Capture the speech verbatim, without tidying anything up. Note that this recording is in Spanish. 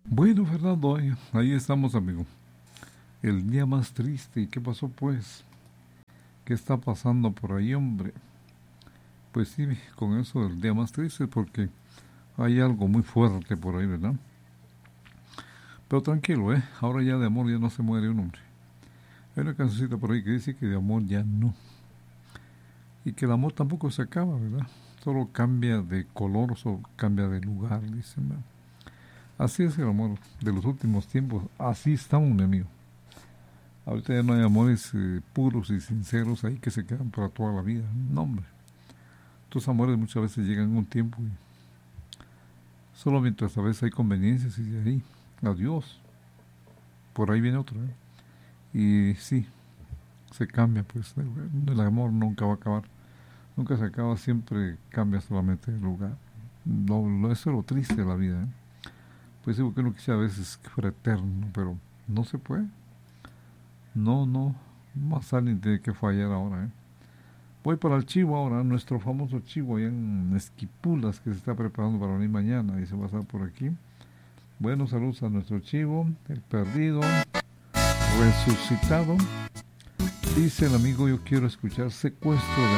Bueno, Fernando, ahí, ahí estamos, amigo. El día más triste. ¿Y qué pasó, pues? ¿Qué está pasando por ahí, hombre? Pues sí, con eso del día más triste, porque hay algo muy fuerte por ahí, ¿verdad? Pero tranquilo, ¿eh? Ahora ya de amor ya no se muere un hombre. Hay una cancioncita por ahí que dice que de amor ya no. Y que el amor tampoco se acaba, ¿verdad? Solo cambia de color, solo cambia de lugar, dicen, ¿verdad? Así es el amor de los últimos tiempos. Así estamos, mi amigo. Ahorita ya no hay amores eh, puros y sinceros ahí que se quedan para toda la vida. No, hombre. Tus amores muchas veces llegan un tiempo y solo mientras a veces hay conveniencias y de ahí, adiós. Por ahí viene otro, ¿eh? Y sí, se cambia, pues el, el amor nunca va a acabar. Nunca se acaba, siempre cambia solamente de lugar. No, no, eso es lo triste de la vida, ¿eh? Pues digo que uno quisiera a veces que fuera eterno, pero no se puede. No, no, más alguien tiene que fallar ahora, ¿eh? Voy para el chivo ahora, nuestro famoso chivo allá en Esquipulas que se está preparando para venir mañana y se va a estar por aquí. Buenos saludos a nuestro chivo, el perdido, resucitado. Dice el amigo, yo quiero escuchar Secuestro de